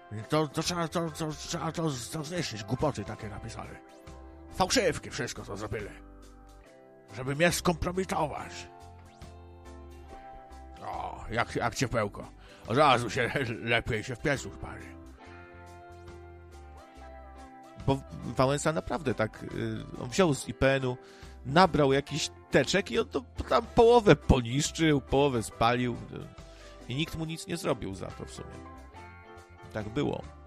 To zniszczyć, głupoty takie napisali. Fałszywki, wszystko to zrobili. Żeby mnie skompromitować. O, jak ciepełko. Od razu się lepiej się w piecu spali. Bo Wałęsa naprawdę tak, on wziął z IPN-u, nabrał jakiś teczek i on to tam połowę poniszczył, połowę spalił i nikt mu nic nie zrobił za to w sumie. Tak było.